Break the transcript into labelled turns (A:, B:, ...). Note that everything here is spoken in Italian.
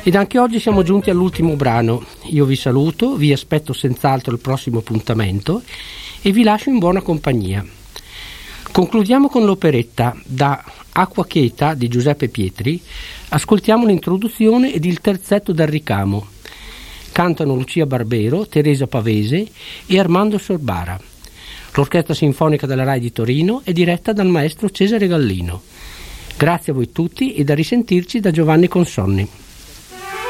A: Ed anche oggi siamo giunti all'ultimo brano. Io vi saluto, vi aspetto senz'altro al prossimo appuntamento e vi lascio in buona compagnia. Concludiamo con l'operetta da Acqua Cheta di Giuseppe Pietri. Ascoltiamo l'introduzione ed il terzetto del ricamo. Cantano Lucia Barbero, Teresa Pavese e Armando Sorbara. L'Orchestra Sinfonica della Rai di Torino è diretta dal maestro Cesare Gallino. Grazie a voi tutti e da risentirci da Giovanni Consonni.